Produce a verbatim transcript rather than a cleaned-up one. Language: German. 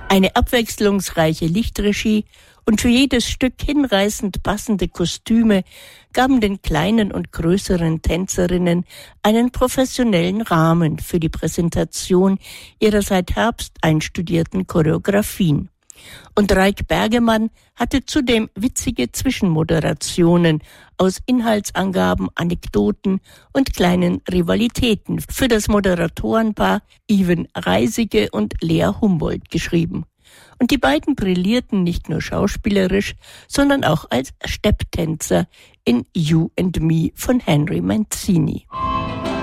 Eine abwechslungsreiche Lichtregie und für jedes Stück hinreißend passende Kostüme gaben den kleinen und größeren Tänzerinnen einen professionellen Rahmen für die Präsentation ihrer seit Herbst einstudierten Choreografien. Und Raik Bergemann hatte zudem witzige Zwischenmoderationen aus Inhaltsangaben, Anekdoten und kleinen Rivalitäten für das Moderatorenpaar Iven Reisige und Lea Humboldt geschrieben. Und die beiden brillierten nicht nur schauspielerisch, sondern auch als Stepptänzer in You and Me von Henry Mancini.